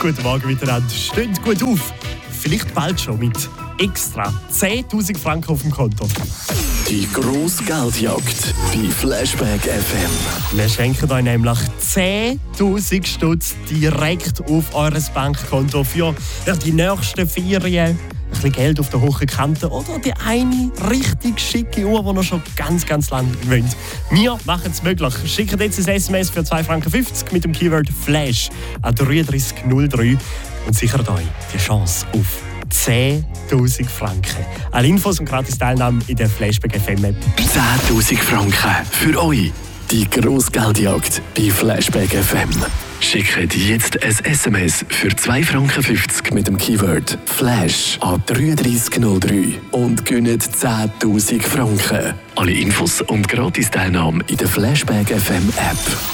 Guten Morgen miteinander. Steht gut auf. Vielleicht bald schon mit extra 10'000 Franken auf dem Konto. Die grosse Geldjagd bei Flashback FM. Wir schenken euch nämlich 10'000 Stutz direkt auf eures Bankkonto für die nächsten Ferien. Ein bisschen Geld auf der hohen Kante oder die eine richtig schicke Uhr, die ihr schon ganz lange wollt. Wir machen es möglich. Schickt jetzt ein SMS für 2,50 Franken mit dem Keyword Flash an 3303 und sichert euch die Chance auf 10'000 Franken. Alle Infos und gratis Teilnahme in der Flashback FM App. 10'000 Franken für euch. Die grosse Geldjagd bei Flashback FM. Schickt jetzt ein SMS für 2,50 Franken mit dem Keyword Flash an 3303 und gönnt 10'000 Franken. Alle Infos und gratis Teilnahme in der Flashback FM App.